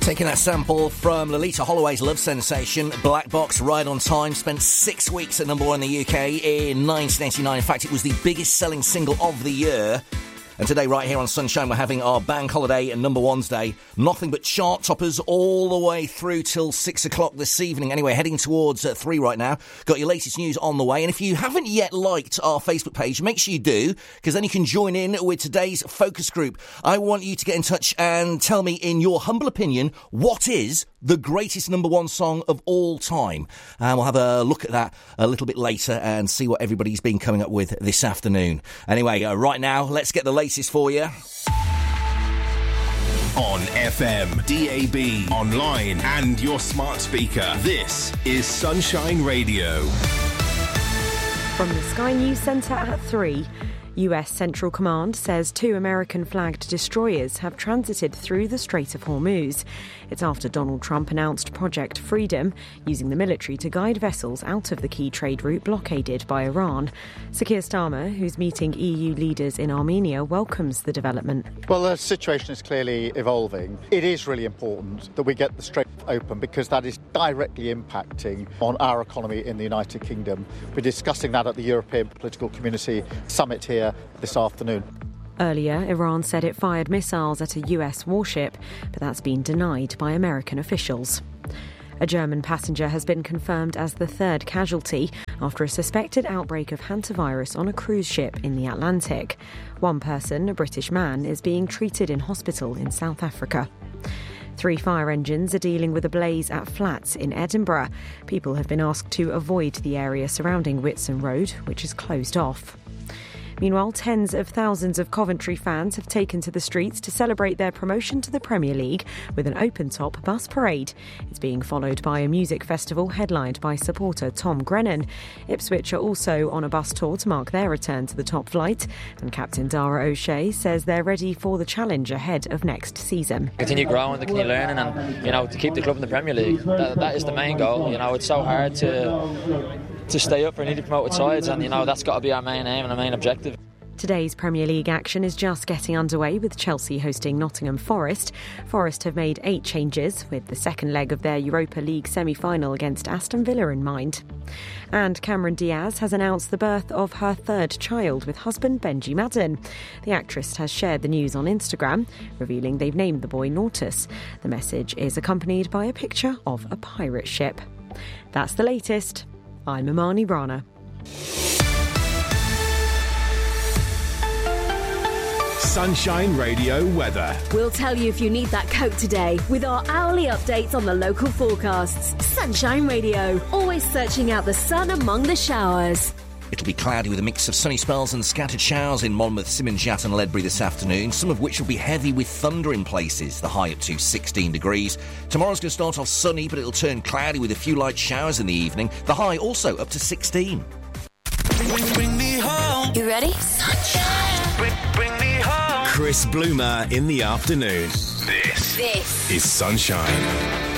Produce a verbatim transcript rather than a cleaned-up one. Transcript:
Taking that sample from Lolita Holloway's love sensation, Black Box, Right on Time, spent six weeks at number one in the U K in nineteen eighty-nine. In fact, it was the biggest selling single of the year. And today, right here on Sunshine, we're having our bank holiday and number ones day. Nothing but chart toppers all the way through till six o'clock this evening. Anyway, heading towards uh, three right now. Got your latest news on the way. And if you haven't yet liked our Facebook page, make sure you do, because then you can join in with today's focus group. I want you to get in touch and tell me, in your humble opinion, what is the greatest number one song of all time? And we'll have a look at that a little bit later and see what everybody's been coming up with this afternoon. Anyway, uh, right now, let's get the latest for you. On F M, D A B, online and your smart speaker. This is Sunshine Radio. From the Sky News Centre at three. U S Central Command says two American-flagged destroyers have transited through the Strait of Hormuz. It's after Donald Trump announced Project Freedom, using the military to guide vessels out of the key trade route blockaded by Iran. Sir Keir Starmer, who's meeting E U leaders in Armenia, welcomes the development. Well, the situation is clearly evolving. It is really important that we get the Strait open, because that is directly impacting on our economy in the United Kingdom. We're discussing that at the European Political Community Summit here this afternoon. Earlier, Iran said it fired missiles at a U S warship, but that's been denied by American officials. A German passenger has been confirmed as the third casualty after a suspected outbreak of hantavirus on a cruise ship in the Atlantic. One person, a British man, is being treated in hospital in South Africa. Three fire engines are dealing with a blaze at flats in Edinburgh. People have been asked to avoid the area surrounding Whitsun Road, which is closed off. Meanwhile, tens of thousands of Coventry fans have taken to the streets to celebrate their promotion to the Premier League with an open-top bus parade. It's being followed by a music festival headlined by supporter Tom Grennan. Ipswich are also on a bus tour to mark their return to the top flight, and captain Dara O'Shea says they're ready for the challenge ahead of next season. Continue growing, continue learning, and, you know, to keep the club in the Premier League. That, that is the main goal. You know, it's so hard to... to stay up for newly promoted sides, and you know that's got to be our main aim and our main objective. Today's Premier League action is just getting underway, with Chelsea hosting Nottingham Forest. Forest have made eight changes, with the second leg of their Europa League semi-final against Aston Villa in mind. And Cameron Diaz has announced the birth of her third child with husband Benji Madden. The actress has shared the news on Instagram, revealing they've named the boy Nautus. The message is accompanied by a picture of a pirate ship. That's the latest. I'm Imani Rana. Sunshine Radio weather. We'll tell you if you need that coat today with our hourly updates on the local forecasts. Sunshine Radio, always searching out the sun among the showers. It'll be cloudy with a mix of sunny spells and scattered showers in Monmouth, Simmonshat and Ledbury this afternoon, some of which will be heavy with thunder in places, the high up to sixteen degrees. Tomorrow's going to start off sunny, but it'll turn cloudy with a few light showers in the evening, the high also up to sixteen. Bring, bring me home. You ready? Sunshine. Bring, bring me home. Chris Bloomer in the afternoon. This, This is Sunshine.